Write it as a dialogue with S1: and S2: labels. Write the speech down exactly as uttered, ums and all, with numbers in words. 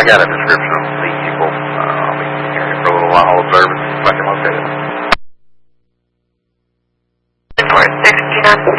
S1: I got a description of the vehicle. Uh, I'll be here for a little while, observing, if I can locate it.
S2: four sixty-nine.